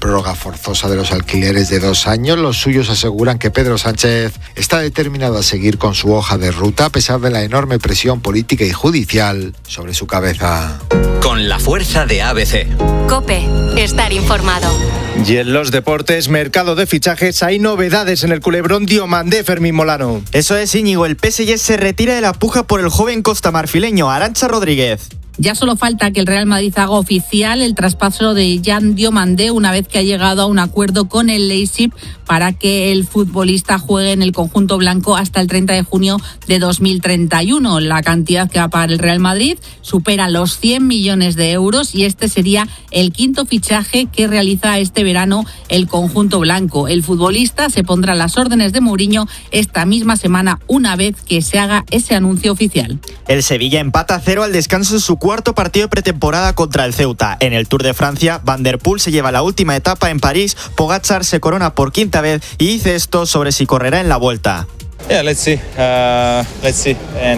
prórroga forzosa de los alquileres de 2 años. Los suyos aseguran que Pedro Sánchez está determinado a seguir con su hoja de ruta a pesar de la enorme presión política y judicial sobre su cabeza. Con la fuerza de ABC. COPE. Estar informado. Y en los deportes, mercado de fichajes, hay novedades en el culebrón Diomandé, Fermín Molano. Eso es, Íñigo, el PSG se retira de la puja por el joven costamarfileño Arantxa Rodríguez. Ya solo falta que el Real Madrid haga oficial el traspaso de Jan Diomandé una vez que ha llegado a un acuerdo con el Leipzig para que el futbolista juegue en el conjunto blanco hasta el 30 de junio de 2031. La cantidad que va a pagar el Real Madrid supera los 100 millones de euros y este sería el quinto fichaje que realiza este verano el conjunto blanco. El futbolista se pondrá a las órdenes de Mourinho esta misma semana una vez que se haga ese anuncio oficial. El Sevilla empata 0 al descanso en su cuarto partido de pretemporada contra el Ceuta. En el Tour de Francia, Van der Poel se lleva la última etapa en París, Pogačar se corona por quinta vez y dice esto sobre si correrá en la Vuelta. Let's see. And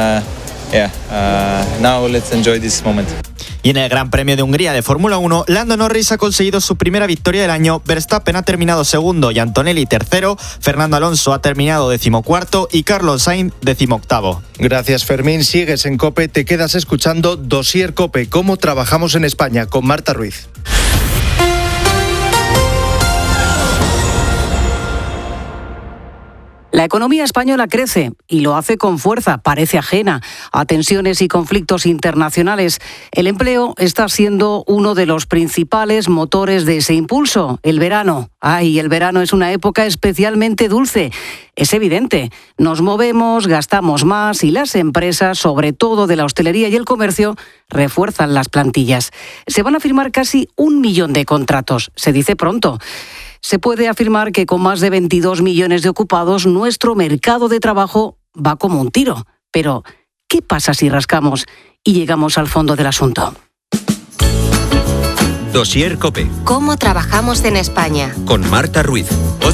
now let's enjoy this moment. Y en el Gran Premio de Hungría de Fórmula 1, Lando Norris ha conseguido su primera victoria del año, Verstappen ha terminado segundo y Antonelli tercero, Fernando Alonso ha terminado 14º y Carlos Sainz 18º. Gracias, Fermín. Sigues en COPE, te quedas escuchando Dossier COPE, cómo trabajamos en España, con Marta Ruiz. La economía española crece y lo hace con fuerza, parece ajena a tensiones y conflictos internacionales. El empleo está siendo uno de los principales motores de ese impulso. El verano. El verano es una época especialmente dulce. Es evidente, nos movemos, gastamos más y las empresas, sobre todo de la hostelería y el comercio, refuerzan las plantillas. Se van a firmar casi 1 millón de contratos. Se dice pronto. Se puede afirmar que con más de 22 millones de ocupados, nuestro mercado de trabajo va como un tiro. Pero, ¿qué pasa si rascamos y llegamos al fondo del asunto? Dossier COPE. ¿Cómo trabajamos en España? Con Marta Ruiz.